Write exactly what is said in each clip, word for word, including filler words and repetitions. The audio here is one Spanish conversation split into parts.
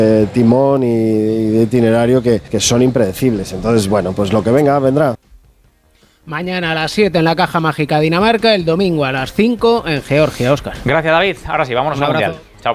de timón y de itinerario que, que son impredecibles. Entonces, bueno, pues lo que venga, vendrá. Mañana a las siete en la Caja Mágica Dinamarca, el domingo a las cinco en Georgia, Óscar. Gracias, David. Ahora sí, vámonos al Mundial. Chao.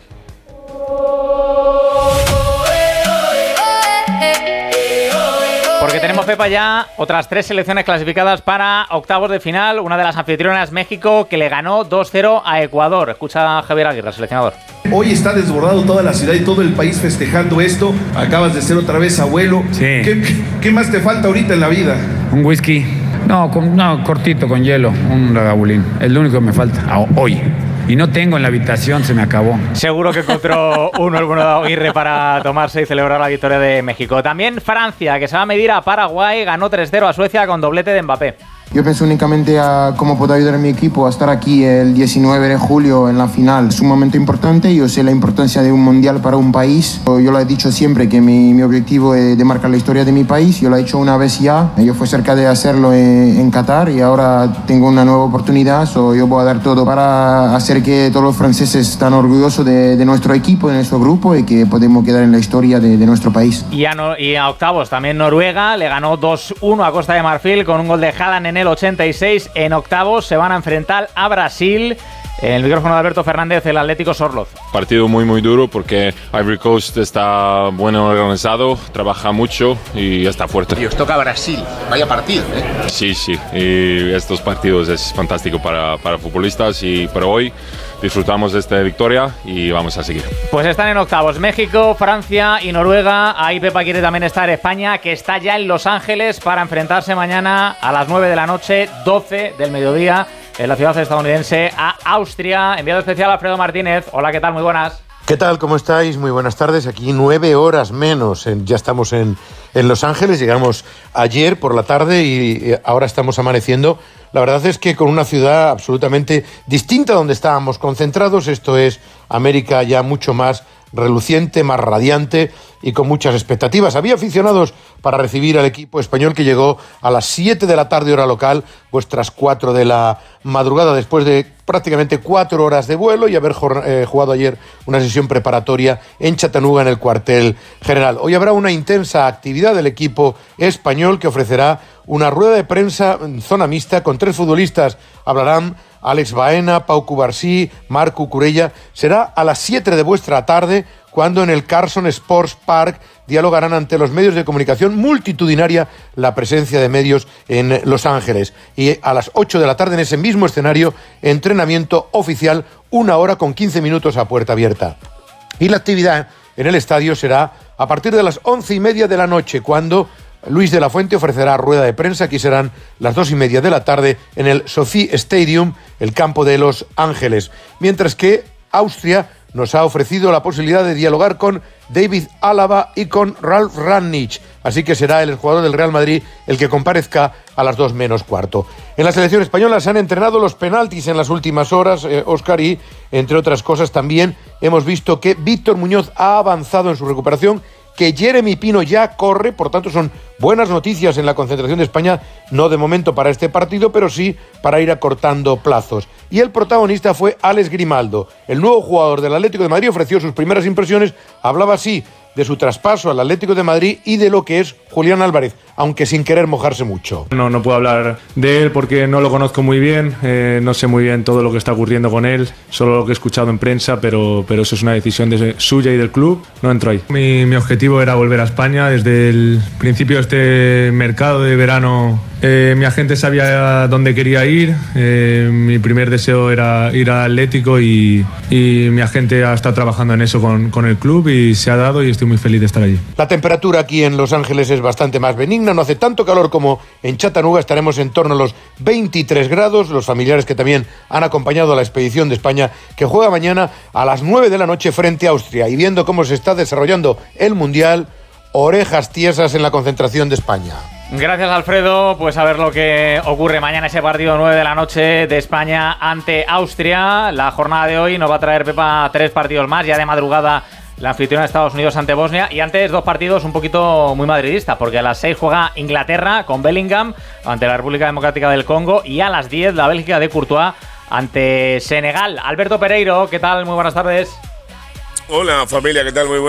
Porque tenemos, Pepa, ya otras tres selecciones clasificadas para octavos de final. Una de las anfitrionas, México, que le ganó dos cero a Ecuador. Escucha a Javier Aguirre, seleccionador. Hoy está desbordado toda la ciudad y todo el país festejando esto. Acabas de ser otra vez abuelo. Sí. ¿Qué, qué, qué más te falta ahorita en la vida? Un whisky. No, con, no cortito, con hielo. Un lagavulín. Es lo único que me falta a, hoy. Y no tengo en la habitación, se me acabó. Seguro que encontró uno el bueno de Aguirre para tomarse y celebrar la victoria de México. También Francia, que se va a medir a Paraguay, ganó tres cero a Suecia con doblete de Mbappé. Yo pienso únicamente a cómo puedo ayudar a mi equipo a estar aquí el diecinueve de julio en la final. Es un momento importante, yo sé la importancia de un mundial para un país. Yo lo he dicho siempre que mi, mi objetivo es de marcar la historia de mi país. Yo lo he hecho una vez ya, yo fui cerca de hacerlo en, en Qatar y ahora tengo una nueva oportunidad. So yo voy a dar todo para hacer que todos los franceses estén orgullosos de, de nuestro equipo, de nuestro grupo y que podemos quedar en la historia de, de nuestro país. Y a, no, y a octavos también Noruega le ganó dos uno a Costa de Marfil con un gol de Haaland en el ochenta y seis. En octavos se van a enfrentar a Brasil. En el micrófono de Alberto Fernández, el Atlético Sorloz. Partido muy muy duro porque Ivory Coast está bueno organizado, trabaja mucho y está fuerte. Y os toca Brasil, vaya partido, ¿eh? Sí, sí, y estos partidos es fantástico para, para futbolistas y para hoy disfrutamos de esta victoria y vamos a seguir. Pues están en octavos México, Francia y Noruega. Ahí Pepa quiere también estar España, que está ya en Los Ángeles para enfrentarse mañana a las nueve de la noche, doce del mediodía, en la ciudad estadounidense, a Austria. Enviado especial Alfredo Martínez. Hola, ¿qué tal? Muy buenas. ¿Qué tal? ¿Cómo estáis? Muy buenas tardes. Aquí nueve horas menos. En, ya estamos en, en Los Ángeles. Llegamos ayer por la tarde y ahora estamos amaneciendo. La verdad es que con una ciudad absolutamente distinta a donde estábamos concentrados. Esto es América ya mucho más reluciente, más radiante y con muchas expectativas. Había aficionados para recibir al equipo español que llegó a las siete de la tarde hora local, vuestras cuatro de la madrugada, después de prácticamente cuatro horas de vuelo y haber eh, jugado ayer una sesión preparatoria en Chattanooga en el cuartel general. Hoy habrá una intensa actividad del equipo español que ofrecerá una rueda de prensa en zona mixta con tres futbolistas. Hablarán Alex Baena, Pau Cubarsí, Marc Cucurella. Será a las siete de vuestra tarde cuando en el Carson Sports Park dialogarán ante los medios de comunicación, multitudinaria la presencia de medios en Los Ángeles. Y a las ocho de la tarde en ese mismo escenario, entrenamiento oficial, una hora con quince minutos a puerta abierta. Y la actividad en el estadio será a partir de las once y media de la noche, cuando Luis de la Fuente ofrecerá rueda de prensa. Aquí serán las dos y media de la tarde en el SoFi Stadium, el campo de Los Ángeles. Mientras que Austria nos ha ofrecido la posibilidad de dialogar con David Alaba y con Ralf Rangnick. Así que será el jugador del Real Madrid el que comparezca a las dos menos cuarto. En la selección española se han entrenado los penaltis en las últimas horas, eh, Óscar, y entre otras cosas también hemos visto que Víctor Muñoz ha avanzado en su recuperación, que Jeremy Pino ya corre, por tanto son buenas noticias en la concentración de España, no de momento para este partido, pero sí para ir acortando plazos. Y el protagonista fue Alex Grimaldo, el nuevo jugador del Atlético de Madrid. Ofreció sus primeras impresiones, hablaba así de su traspaso al Atlético de Madrid y de lo que es Julián Álvarez, aunque sin querer mojarse mucho. No, no puedo hablar de él porque no lo conozco muy bien, eh, no sé muy bien todo lo que está ocurriendo con él, solo lo que he escuchado en prensa, pero, pero eso es una decisión de, suya y del club, no entro ahí. Mi, mi objetivo era volver a España. Desde el principio de este mercado de verano eh, mi agente sabía dónde quería ir, eh, mi primer deseo era ir al Atlético y, y mi agente ha estado trabajando en eso con, con el club y se ha dado y estoy muy feliz de estar allí. La temperatura aquí en Los Ángeles es bastante más benigna, no hace tanto calor como en Chattanooga, estaremos en torno a los veintitrés grados. Los familiares que también han acompañado a la expedición de España, que juega mañana a las nueve de la noche frente a Austria, y viendo cómo se está desarrollando el Mundial, orejas tiesas en la concentración de España. Gracias, Alfredo. Pues a ver lo que ocurre mañana, ese partido nueve de la noche de España ante Austria. La jornada de hoy nos va a traer, Pepa, tres partidos más, ya de madrugada la anfitriona de Estados Unidos ante Bosnia, y antes dos partidos un poquito muy madridistas, porque a las seis juega Inglaterra con Bellingham ante la República Democrática del Congo, y a las diez la Bélgica de Courtois ante Senegal. Alberto Pereiro, ¿qué tal? Muy buenas tardes. Hola familia, ¿qué tal? Muy buenas.